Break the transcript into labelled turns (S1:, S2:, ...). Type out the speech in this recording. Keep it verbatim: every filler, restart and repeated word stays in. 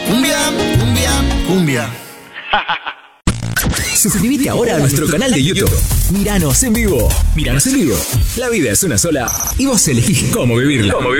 S1: Cumbia, cumbia, cumbia.
S2: Suscríbete ahora a nuestro canal de YouTube. Míranos en vivo. Míranos en vivo. La vida es una sola y vos elegís cómo vivirla.